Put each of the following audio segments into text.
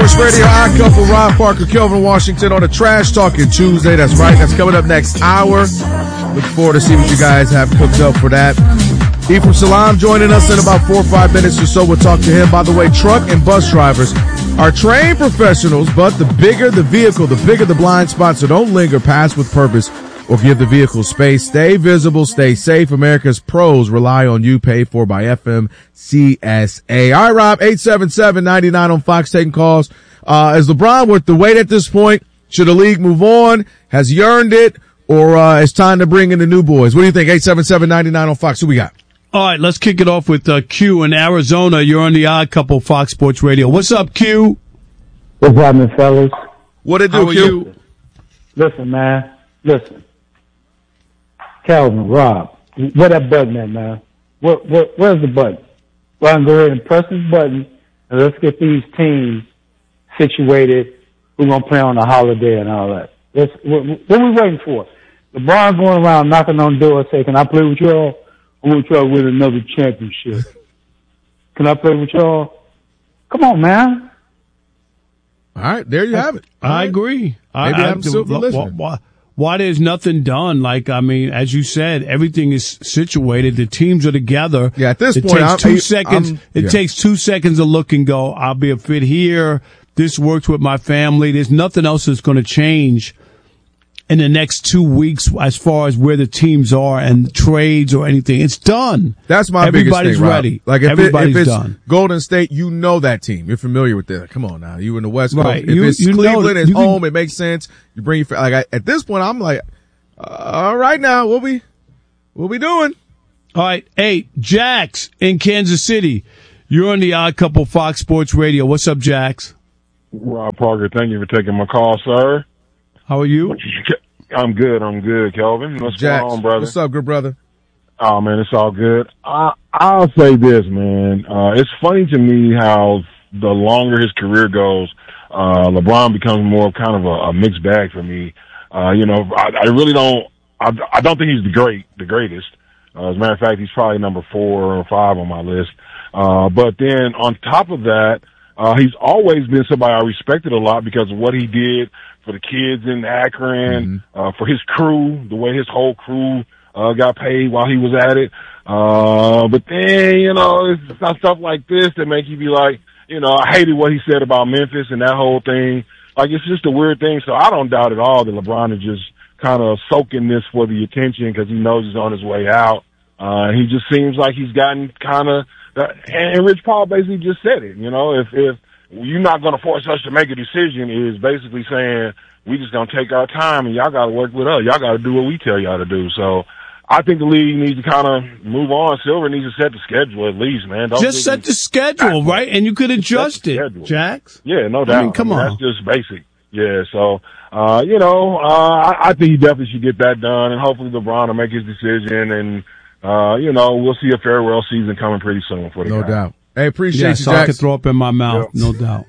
Sports Radio, Odd Couple, Rob Parker, Kelvin Washington on a Trash Talking Tuesday. That's right. That's coming up next hour. Look forward to see what you guys have cooked up for that. Ephraim Salaam joining us in about 4 or 5 minutes or so. We'll talk to him. By the way, truck and bus drivers are trained professionals, but the bigger the vehicle, the bigger the blind spot. So don't linger, pass with purpose, or give the vehicle space. Stay visible, stay safe. America's pros rely on you. Paid for by FMCSA. All right, Rob, 877-99 on Fox taking calls. Is LeBron worth the wait at this point? Should the league move on? Has he earned it? Or it's time to bring in the new boys? What do you think? 877-99 on Fox. Who we got? All right, let's kick it off with Q in Arizona. You're on the Odd Couple Fox Sports Radio. What's up, Q? What's happening, fellas? What it do, Q? Listen, man. Listen. Calvin, Rob, where that button at, man? Where's the button? Well, I can go ahead and press this button, and let's get these teams situated. We're going to play on the holiday and all that. What are we waiting for? LeBron going around knocking on doors saying, can I play with y'all? I want y'all to win another championship. Can I play with y'all? Come on, man. All right, there you have it. I agree. Maybe I'm still listening. Why there's nothing done? Like, I mean, as you said, everything is situated. The teams are together. Yeah, at this point, it takes 2 seconds to look and go, I'll be a fit here. This works with my family. There's nothing else that's going to change in the next 2 weeks as far as where the teams are and trades or anything. It's done. That's my biggest thing, Rob. Ready. Like Everybody's if it's done. Golden State, you know that team. You're familiar with that. Come on now. You in the West Coast. Right. If it's Cleveland, it's home, it makes sense. You bring your at this point, I'm like, all right now, what we doing? All right. Hey, Jax in Kansas City. You're on the Odd Couple Fox Sports Radio. What's up, Jax? Rob Parker, thank you for taking my call, sir. How are you? I'm good, Kelvin. What's Jax, going on, brother? What's up, good brother? Oh, man, it's all good. I'll say this, man. It's funny to me how the longer his career goes, LeBron becomes more of kind of a mixed bag for me. I really don't, I don't think he's the greatest. As a matter of fact, he's probably number 4 or 5 on my list. But then on top of that, he's always been somebody I respected a lot because of what he did for the kids in Akron, for his crew, the way his whole crew got paid while he was at it. But then, it's not stuff like this that make you be like, I hated what he said about Memphis and that whole thing. Like, it's just a weird thing. So I don't doubt at all that LeBron is just kind of soaking this for the attention because he knows he's on his way out. He just seems like he's gotten kind of, and Rich Paul basically just said it, if you're not going to force us to make a decision is basically saying we just going to take our time and y'all got to work with us. Y'all got to do what we tell y'all to do. So I think the league needs to kind of move on. Silver needs to set the schedule at least, man. Just set the schedule, right? And you could adjust it, Jax. Yeah, no doubt. I mean, come on. That's just basic. Yeah, so, I think he definitely should get that done and hopefully LeBron will make his decision and, we'll see a farewell season coming pretty soon for the guy. No doubt. Hey, appreciate you, so Jax. I could throw up in my mouth, no doubt.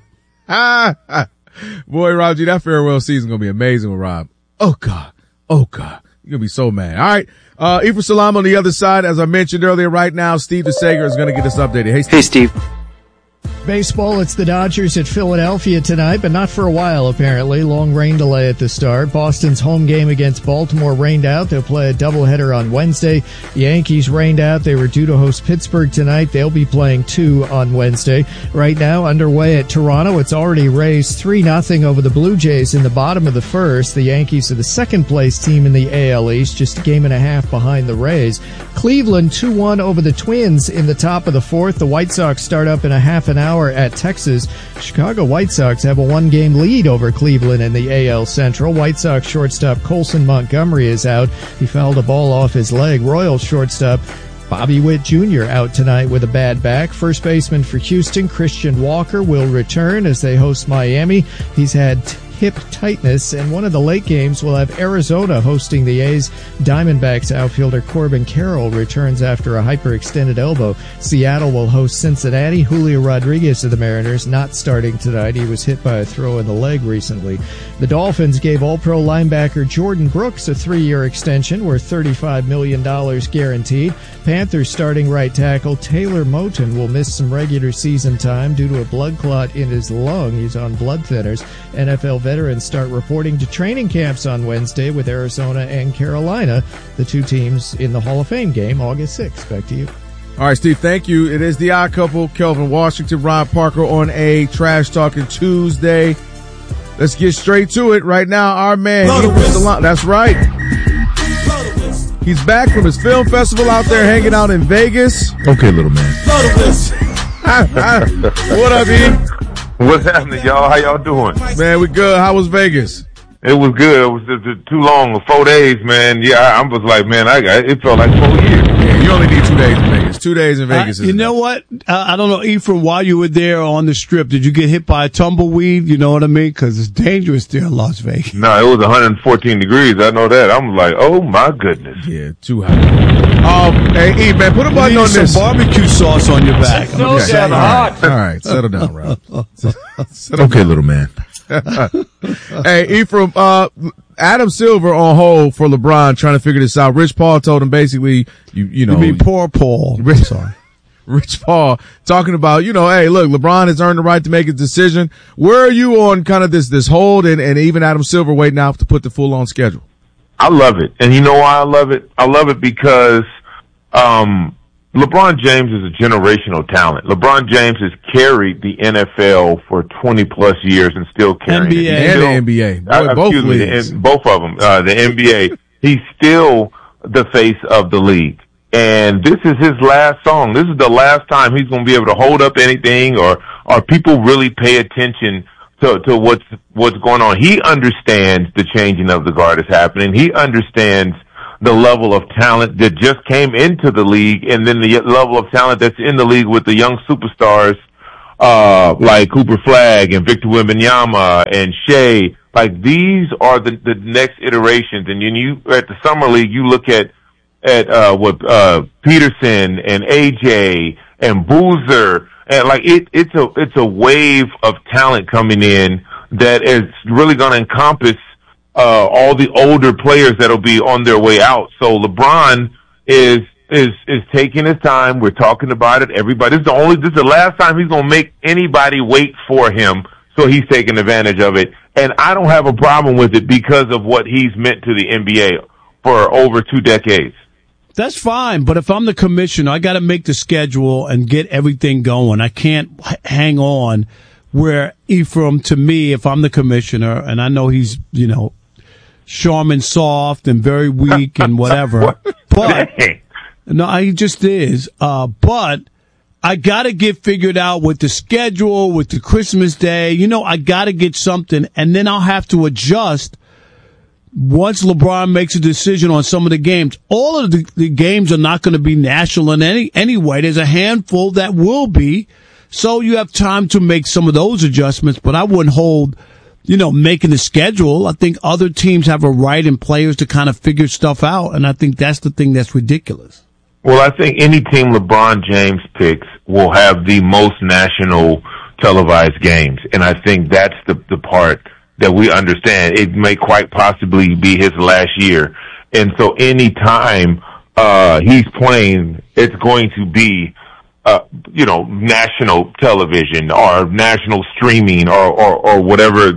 Boy, Rob G, that farewell season going to be amazing with Rob. Oh, God. You're going to be so mad. All right. Ephraim Salaam on the other side. As I mentioned earlier, right now, Steve DeSager is going to get us updated. Hey, Steve. Baseball, it's the Dodgers at Philadelphia tonight, but not for a while, apparently. Long rain delay at the start. Boston's home game against Baltimore rained out. They'll play a doubleheader on Wednesday. The Yankees rained out. They were due to host Pittsburgh tonight. They'll be playing 2 on Wednesday. Right now, underway at Toronto, it's already raised 3-0 over the Blue Jays in the bottom of the first. The Yankees are the second-place team in the AL East, just a game and a half behind the Rays. Cleveland 2-1 over the Twins in the top of the fourth. The White Sox start up in a half an hour at Texas. Chicago White Sox have a 1-game lead over Cleveland in the AL Central. White Sox shortstop Colson Montgomery is out. He fouled a ball off his leg. Royals shortstop Bobby Witt Jr. out tonight with a bad back. First baseman for Houston, Christian Walker, will return as they host Miami. He's had hip tightness. And one of the late games will have Arizona hosting the A's. Diamondbacks outfielder Corbin Carroll returns after a hyperextended elbow. Seattle will host Cincinnati. Julio Rodriguez of the Mariners not starting tonight. He was hit by a throw in the leg recently. The Dolphins gave All-Pro linebacker Jordan Brooks a 3-year extension worth $35 million guaranteed. Panthers starting right tackle Taylor Moton will miss some regular season time due to a blood clot in his lung. He's on blood thinners. NFL veterans start reporting to training camps on Wednesday with Arizona and Carolina, the two teams in the Hall of Fame game August 6th. Back to you. All right, Steve, thank you. It is the Odd Couple, Kelvin Washington, Ron Parker on a Trash Talking Tuesday. Let's get straight to it right now. Our man, that's right. He's back from his film festival out there hanging out in Vegas. Okay, little man. What up, E? What's happening, y'all? How y'all doing? Man, we good. How was Vegas? It was good. It was just too long, 4 days, man. Yeah, I was like, man, it felt like 4 years. Yeah, you only need 2 days in Vegas. 2 days in Vegas. You know what? I don't know, Ephraim, while you were there on the Strip, did you get hit by a tumbleweed? You know what I mean? Because it's dangerous there in Las Vegas. No, it was 114 degrees. I know that. I'm like, oh my goodness. Yeah, too hot. Hey, E, man, put a button on this. Some barbecue sauce on your back. No, okay. Hot. All right, settle down, Rob. Okay, little man. Hey, Ephraim, Adam Silver on hold for LeBron trying to figure this out. Rich Paul told him basically, you know. You mean poor Paul. Rich Paul talking about, hey, look, LeBron has earned the right to make a decision. Where are you on kind of this hold and even Adam Silver waiting out to put the full on schedule? I love it. And you know why I love it? I love it because, LeBron James is a generational talent. LeBron James has carried the NFL for 20-plus years and still carrying NBA. it. And the NBA. Both leagues. Both of them. The NBA. He's still the face of the league. And this is his last song. This is the last time he's going to be able to hold up anything or people really pay attention to what's going on. He understands the changing of the guard is happening. He understands the level of talent that just came into the league and then the level of talent that's in the league with the young superstars, like Cooper Flagg and Victor Wembanyama and Shea. Like, these are the next iterations. And you at the summer league, you look at Peterson and AJ and Boozer, and like it's a wave of talent coming in that is really going to encompass all the older players that'll be on their way out. So LeBron is taking his time. We're talking about it. Everybody, this is the last time he's going to make anybody wait for him. So he's taking advantage of it. And I don't have a problem with it because of what he's meant to the NBA for over 2 decades. That's fine, but if I'm the commissioner, I got to make the schedule and get everything going. I can't hang on where Ephraim, to me, if I'm the commissioner, and I know he's, Charmin soft and very weak and whatever, but no, he just is. But I got to get figured out with the schedule, with the Christmas Day. I got to get something, and then I'll have to adjust. Once LeBron makes a decision on some of the games, all of the games are not going to be national in anyway. There's a handful that will be. So you have time to make some of those adjustments, but I wouldn't hold, making the schedule. I think other teams have a right and players to kind of figure stuff out. And I think that's the thing that's ridiculous. Well, I think any team LeBron James picks will have the most national televised games. And I think that's the part that we understand. It may quite possibly be his last year. And so any time he's playing, it's going to be, national television or national streaming or whatever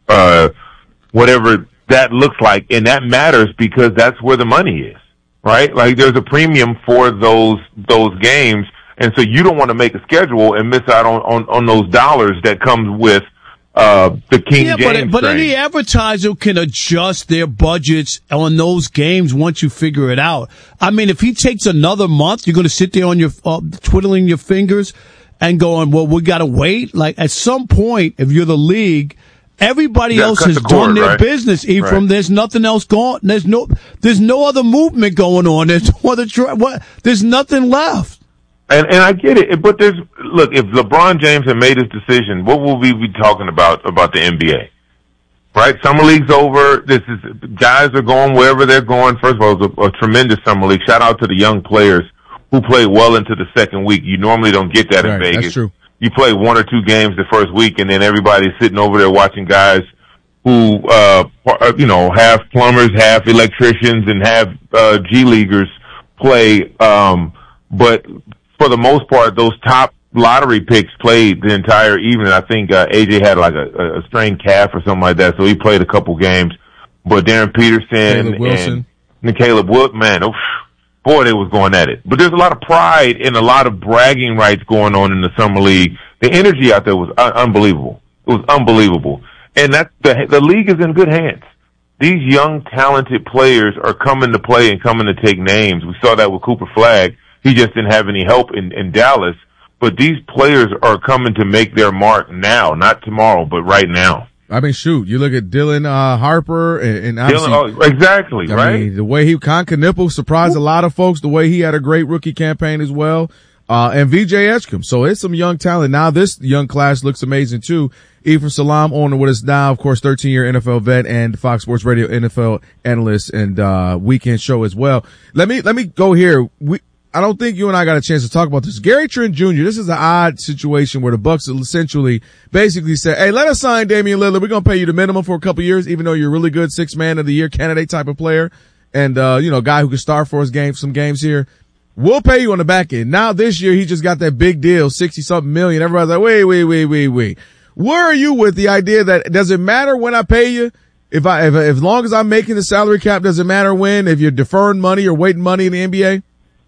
that looks like. And that matters because that's where the money is, right? Like, there's a premium for those games. And so you don't want to make a schedule and miss out on those dollars that comes with the King James but any advertiser can adjust their budgets on those games once you figure it out. I mean, if he takes another month, you're going to sit there on your twiddling your fingers and going, well, we got to wait. Like, at some point, if you're the league, everybody else has done their business, Ephraim. Right. There's nothing else going. There's no other movement going on. There's nothing left. And I get it, but if LeBron James had made his decision, what will we be talking about the NBA? right? Summer league's over. Guys are going wherever they're going. First of all, it was a tremendous summer league. Shout out to the young players who played well into the second week. You normally don't get that in Vegas. That's true. You play 1 or 2 games the first week, and then everybody's sitting over there watching guys who, half plumbers, half electricians, and half G leaguers play. But for the most part, those top lottery picks played the entire evening. I think AJ had like a strained calf or something like that, so he played a couple games. But Darren Peterson and Caleb Wood, man, boy, they was going at it. But there's a lot of pride and a lot of bragging rights going on in the summer league. The energy out there was unbelievable. It was unbelievable. And the league is in good hands. These young, talented players are coming to play and coming to take names. We saw that with Cooper Flagg. He just didn't have any help in Dallas. But these players are coming to make their mark now, not tomorrow, but right now. I mean, shoot, you look at Dylan Harper and obviously, exactly, right? I mean, the way Con Knippel surprised a lot of folks, the way he had a great rookie campaign as well, and VJ Edgecombe. So it's some young talent. Now this young class looks amazing too. Ephraim Salaam on with us now, of course, 13-year NFL vet and Fox Sports Radio NFL analyst and weekend show as well. Let me go here. I don't think you and I got a chance to talk about this. Gary Trent Jr., this is an odd situation where the Bucs essentially basically said, hey, let us sign Damian Lillard. We're going to pay you the minimum for a couple years, even though you're a really good 6th man of the year candidate type of player and, guy who can start for us some games here. We'll pay you on the back end. Now this year, he just got that big deal, 60-something million. Everybody's like, wait. Where are you with the idea that does it matter when I pay you? If as long as I'm making the salary cap, does it matter when? If you're deferring money or waiting money in the NBA?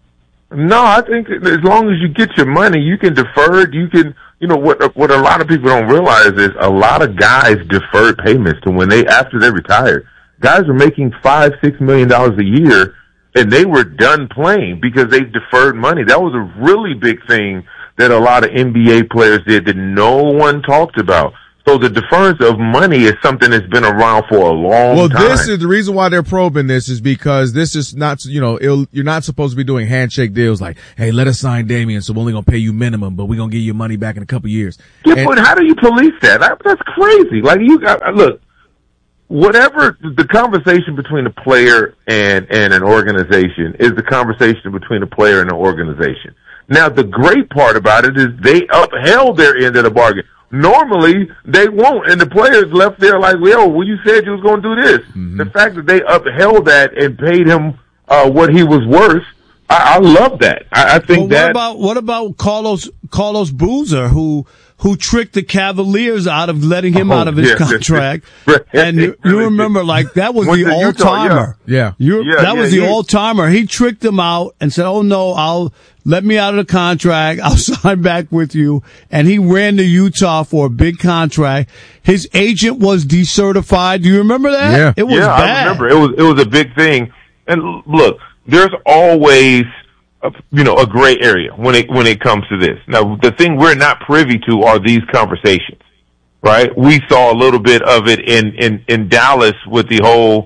No, I think as long as you get your money, you can defer it. You can, what a lot of people don't realize is a lot of guys deferred payments to after they retired. Guys are making $5-6 million a year, and they were done playing because they deferred money. That was a really big thing that a lot of NBA players did that no one talked about. So the deference of money is something that's been around for a long time. Well, this is the reason why they're probing this is because this is not, you're not supposed to be doing handshake deals like, hey, let us sign Damian, so we're only going to pay you minimum, but we're going to give you money back in a couple years. Yeah, but how do you police that? That's crazy. Like, look, whatever the conversation between a player and an organization is the conversation between a player and an organization. Now, the great part about it is they upheld their end of the bargain. Normally, they won't, and the players left there like, well, you said you was going to do this. Mm-hmm. The fact that they upheld that and paid him what he was worth, I love that. I think what about Carlos Boozer, who tricked the Cavaliers out of letting him out of his contract? And you remember, like, that was the all-timer. That was the all-timer. He tricked them out and said, oh, no, let me out of the contract. I'll sign back with you. And he ran to Utah for a big contract. His agent was decertified. Do you remember that? Yeah. It was bad. I remember. It was a big thing. And look, there's always a gray area when it comes to this. Now, the thing we're not privy to are these conversations, right? We saw a little bit of it in Dallas with the whole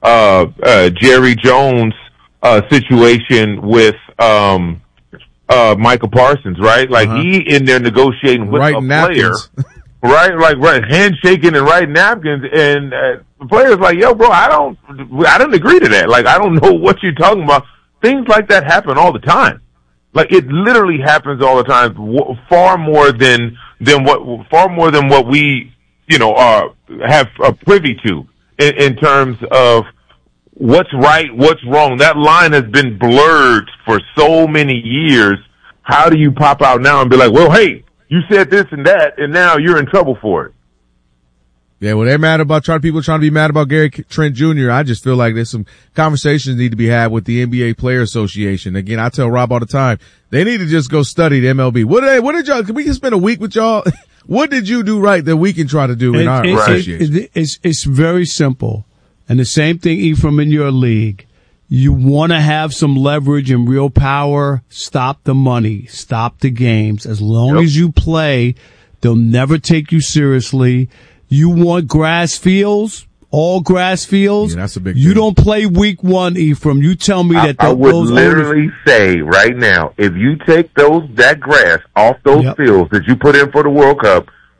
Jerry Jones situation with Michael Parsons, right? Like he in there negotiating with a player, right, handshaking and writing napkins, and the player's like, "Yo, bro, I didn't agree to that. Like, I don't know what you're talking about." Things like that happen all the time. Like, it literally happens all the time, far more than what we have privy to in terms of what's right, what's wrong. That line has been blurred for so many years. How do you pop out now and be like, well, hey, you said this and that, and now you're in trouble for it? Yeah, well, they're mad about people trying to be mad about Gary Trent Jr. I just feel like there's some conversations need to be had with the NBA Player Association. Again, I tell Rob all the time, they need to just go study the MLB. What did y'all, can we just spend a week with y'all? What did you do right that we can try to do in our association? It's very simple. And the same thing, Ephraim, in your league. You want to have some leverage and real power. Stop the money. Stop the games. As long as you play, they'll never take you seriously. You want grass fields, all grass fields. Yeah, that's a big You thing. don't play week 1, Ephraim. You tell me that I would literally say right now, if you take that grass off those fields that you put in for the World Cup,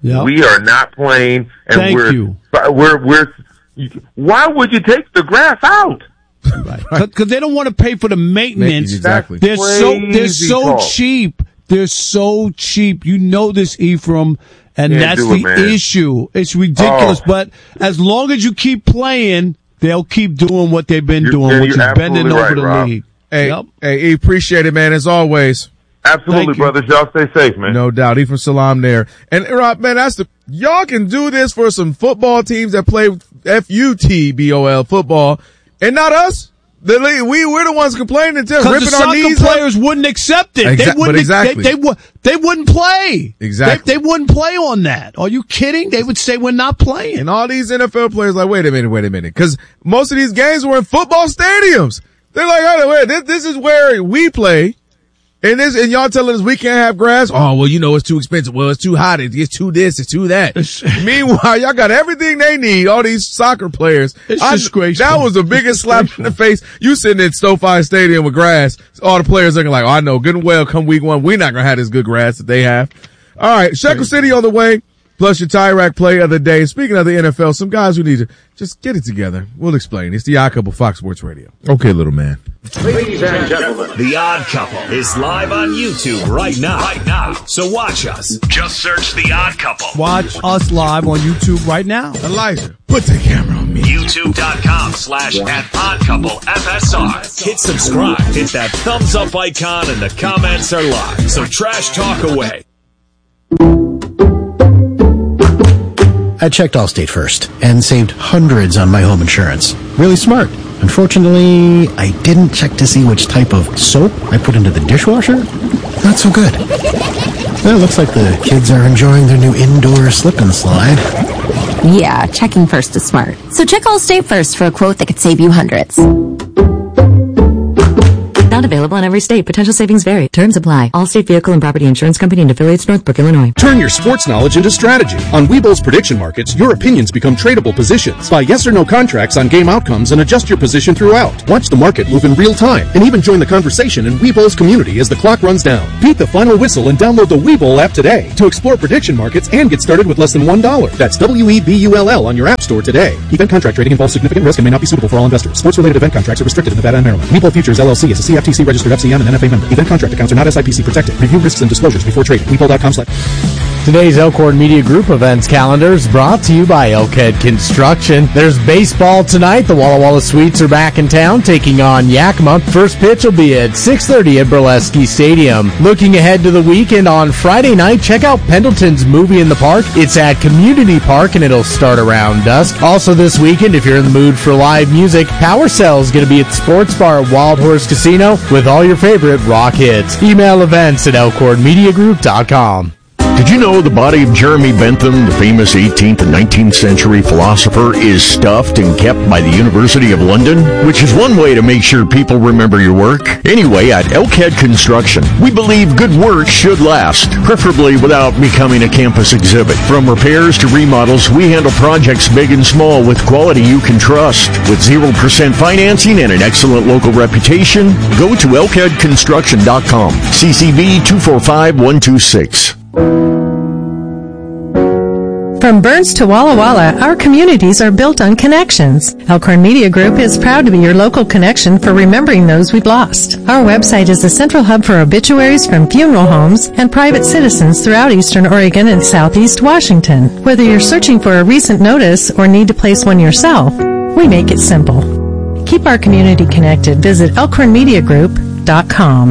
Yep. We are not playing, and Thank you. we're. Why would you take the grass out? Right. Because they don't want to pay for the maintenance. Exactly. They're so cheap. They're so cheap. You know this, Ephraim, and that's the issue. It's ridiculous. But as long as you keep playing, they'll keep doing what they've been doing, which is bending over the league. Hey, appreciate it, man, as always. Absolutely, brothers. Y'all stay safe, man. No doubt. Ephraim Salam there. And, Rob, man, y'all can do this for some football teams that play FUTBOL football, and not us. We're the ones complaining and ripping our knees. Because the soccer players wouldn't accept it. They wouldn't play. Exactly. They wouldn't play on that. Are you kidding? They would say we're not playing. And all these NFL players like, wait a minute. Because most of these games were in football stadiums. They're like, oh, wait, this is where we play. And y'all telling us we can't have grass? Oh, well, it's too expensive. Well, it's too hot. It's too this. It's too that. Meanwhile, y'all got everything they need. All these soccer players. It's disgraceful. That was the biggest slap in the face. You sitting in SoFi Stadium with grass. All the players looking like, oh, I know good and well come week 1, we're not going to have this good grass that they have. All right. Shekel City on the way. Plus your tie rack play of the day. Speaking of the NFL, some guys who need to just get it together. We'll explain. It's the Odd Couple, Fox Sports Radio. Okay, little man. Ladies and gentlemen, the Odd Couple is live on YouTube right now. So watch us. Just search the Odd Couple. Watch us live on YouTube right now. Elijah, put the camera on me. YouTube.com/@OddCoupleFSR. Hit subscribe. Hit that thumbs up icon, and the comments are live. So trash talk away. I checked Allstate first and saved hundreds on my home insurance. Really smart. Unfortunately, I didn't check to see which type of soap I put into the dishwasher. Not so good. Well, it looks like the kids are enjoying their new indoor slip and slide. Yeah, checking first is smart. So check Allstate first for a quote that could save you hundreds. Not available in every state. Potential savings vary. Terms apply. Allstate Vehicle and Property Insurance Company and affiliates, Northbrook, Illinois. Turn your sports knowledge into strategy. On Webull's prediction markets, your opinions become tradable positions. Buy yes or no contracts on game outcomes and adjust your position throughout. Watch the market move in real time and even join the conversation in Webull's community as the clock runs down. Beat the final whistle and download the Webull app today to explore prediction markets and get started with less than $1. That's WEBULL on your app store today. Event contract trading involves significant risk and may not be suitable for all investors. Sports-related event contracts are restricted in Nevada and Maryland. Webull Futures LLC is a CFTC registered FCM and NFA member. Event contract accounts are not SIPC protected. Review risks and disclosures before trading. Webull.com/. Today's Elkhorn Media Group events calendar is brought to you by Elkhead Construction. There's baseball tonight. The Walla Walla Sweets are back in town taking on Yakima. First pitch will be at 6:30 at Burlesky Stadium. Looking ahead to the weekend, on Friday night, check out Pendleton's Movie in the Park. It's at Community Park and it'll start around dusk. Also this weekend, if you're in the mood for live music, Power Cell's going to be at Sports Bar at Wild Horse Casino with all your favorite rock hits. Email events at elkhornmediagroup.com. Did you know the body of Jeremy Bentham, the famous 18th and 19th century philosopher, is stuffed and kept by the University of London? Which is one way to make sure people remember your work. Anyway, at Elkhead Construction, we believe good work should last, preferably without becoming a campus exhibit. From repairs to remodels, we handle projects big and small with quality you can trust. With 0% financing and an excellent local reputation, go to elkheadconstruction.com. CCB 245126. From Burns to Walla Walla, our communities are built on connections. Elkhorn Media Group is proud to be your local connection for remembering those we've lost. Our website is the central hub for obituaries from funeral homes and private citizens throughout Eastern Oregon and Southeast Washington. Whether you're searching for a recent notice or need to place one yourself, we make it simple. Keep our community connected. Visit elkhornmediagroup.com.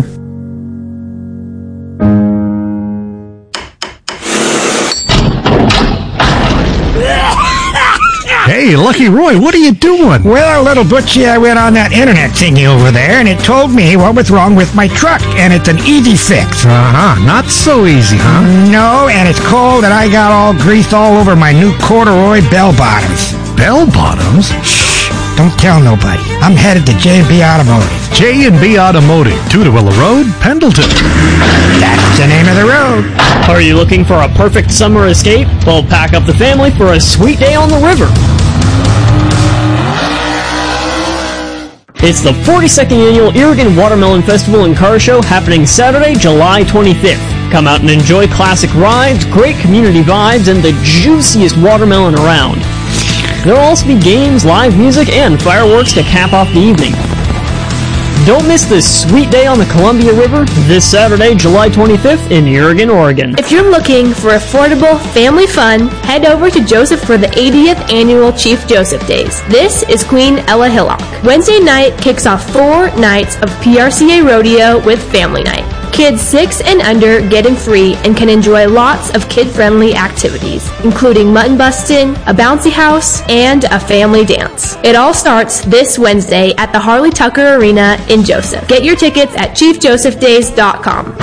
Hey, Lucky Roy, what are you doing? Well, little Butchie, I went on that internet thingy over there, and it told me what was wrong with my truck, and it's an easy fix. Not so easy, huh? No, and it's cold, and I got all grease all over my new corduroy bell bottoms. Bell bottoms? Shh, don't tell nobody. I'm headed to J&B Automotive. J&B Automotive, Tudorwilla Road, Pendleton. That's the name of the road. Are you looking for a perfect summer escape? Well, pack up the family for a sweet day on the river. It's the 42nd Annual Oregon Watermelon Festival and Car Show happening Saturday, July 25th. Come out and enjoy classic rides, great community vibes, and the juiciest watermelon around. There will also be games, live music, and fireworks to cap off the evening. Don't miss this sweet day on the Columbia River this Saturday, July 25th in Oregon, Oregon. If you're looking for affordable family fun, head over to Joseph for the 80th Annual Chief Joseph Days. This is Queen Ella Hillock. Wednesday night kicks off 4 nights of PRCA Rodeo with Family Night. Kids 6 and under get in free and can enjoy lots of kid-friendly activities, including mutton busting, a bouncy house, and a family dance. It all starts this Wednesday at the Harley Tucker Arena in Joseph. Get your tickets at chiefjosephdays.com.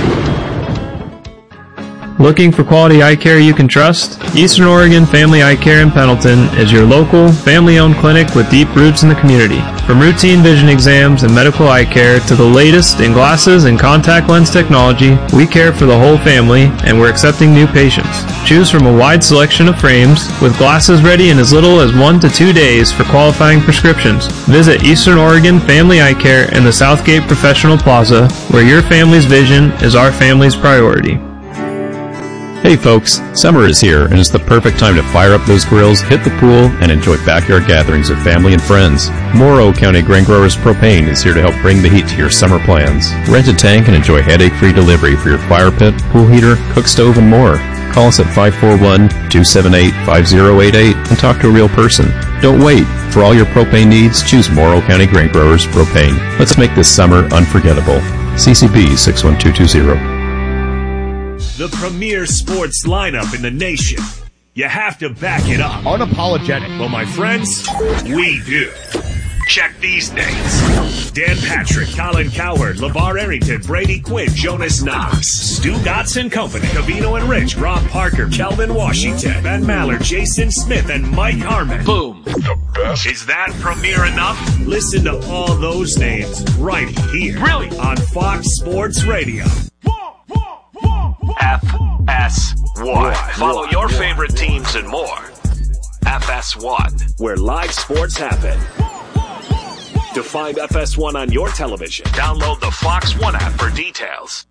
Looking for quality eye care you can trust? Eastern Oregon Family Eye Care in Pendleton is your local, family-owned clinic with deep roots in the community. From routine vision exams and medical eye care to the latest in glasses and contact lens technology, we care for the whole family and we're accepting new patients. Choose from a wide selection of frames with glasses ready in as little as 1 to 2 days for qualifying prescriptions. Visit Eastern Oregon Family Eye Care in the Southgate Professional Plaza, where your family's vision is our family's priority. Hey folks, summer is here and it's the perfect time to fire up those grills, hit the pool, and enjoy backyard gatherings with family and friends. Morrow County Grain Growers Propane is here to help bring the heat to your summer plans. Rent a tank and enjoy headache-free delivery for your fire pit, pool heater, cook stove, and more. Call us at 541-278-5088 and talk to a real person. Don't wait. For all your propane needs, choose Morrow County Grain Growers Propane. Let's make this summer unforgettable. CCB 61220. The premier sports lineup in the nation. You have to back it up. Unapologetic. Well, my friends, we do. Check these names. Dan Patrick, Colin Cowherd, LeVar Arrington, Brady Quinn, Jonas Knox, Stu Gotts and Company, Covino and Rich, Rob Parker, Kelvin Washington, Ben Mallard, Jason Smith, and Mike Harmon. Boom. The best. Is that premier enough? Listen to all those names right here. Really? On Fox Sports Radio. FS1. Follow your favorite teams and more. FS1, where live sports happen. To find FS1 on your television, download the Fox One app for details.